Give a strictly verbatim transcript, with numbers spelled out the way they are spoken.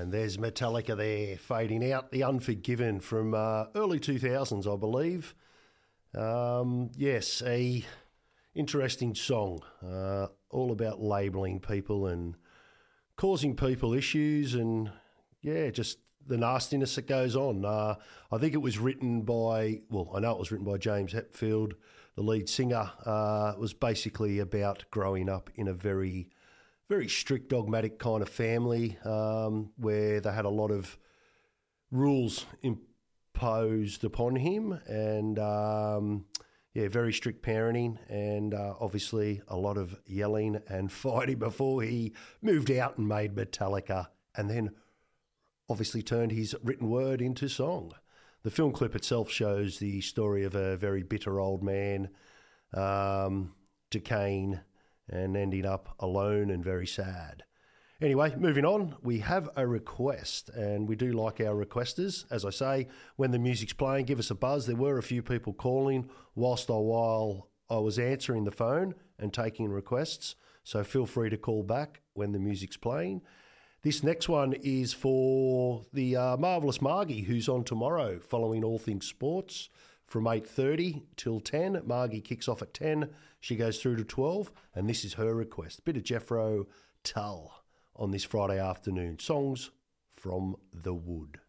And there's Metallica there, fading out. The Unforgiven from uh, early two thousands, I believe. Um, yes, a interesting song, uh, all about labelling people and causing people issues and, yeah, just the nastiness that goes on. Uh, I think it was written by, well, I know it was written by James Hetfield, the lead singer. Uh, it was basically about growing up in a very, very strict, dogmatic kind of family um, where they had a lot of rules imposed upon him and, um, yeah, very strict parenting and uh, obviously a lot of yelling and fighting before he moved out and made Metallica and then obviously turned his written word into song. The film clip itself shows the story of a very bitter old man um, decaying and ending up alone and very sad. Anyway, moving on, we have a request, and we do like our requesters. As I say, when the music's playing, give us a buzz. There were a few people calling whilst I, while I was answering the phone and taking requests, so feel free to call back when the music's playing. This next one is for the uh, Marvellous Margie, who's on tomorrow, following all things sports from eight thirty till ten. Margie kicks off at ten. She goes through to twelve, and this is her request. Bit of Jethro Tull on this Friday afternoon. Songs from the Wood.